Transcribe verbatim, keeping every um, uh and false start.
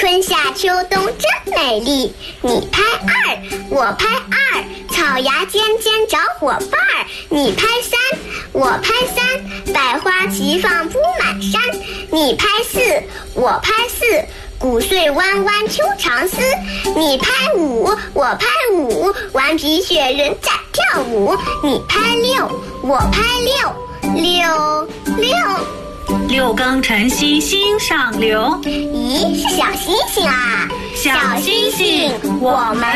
春夏秋冬真美丽。你拍二，我拍二，草芽尖尖找伙伴儿。你拍三，我拍三，百花齐放铺满山。你拍四，我拍四，谷穗弯弯秋长丝。你拍五，我拍五，顽皮雪人在跳舞。你拍六，我拍六，六六。 六更晨曦心上流。 咦，是小星星啊！ 小星星，我们